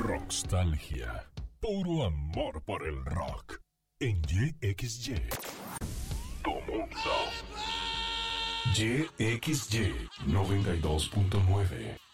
Rockstalgia. Puro amor por el rock. En YXY. Tu mundo. YXY 92.9.